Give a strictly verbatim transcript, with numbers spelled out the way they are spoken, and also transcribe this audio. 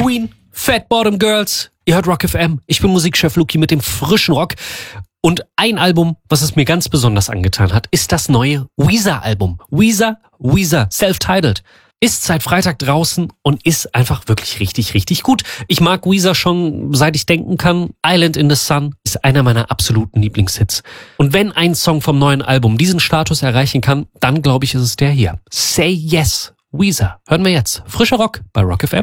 Queen, Fat Bottom Girls. Ihr hört Rock F M. Ich bin Musikchef Luki mit dem frischen Rock. Und ein Album, was es mir ganz besonders angetan hat, ist das neue Weezer-Album. Weezer, Weezer, self-titled. Ist seit Freitag draußen und ist einfach wirklich richtig, richtig gut. Ich mag Weezer schon, seit ich denken kann. Island in the Sun ist einer meiner absoluten Lieblingshits. Und wenn ein Song vom neuen Album diesen Status erreichen kann, dann glaube ich, ist es der hier. Say Yes, Weezer. Hören wir jetzt. Frischer Rock bei Rock F M.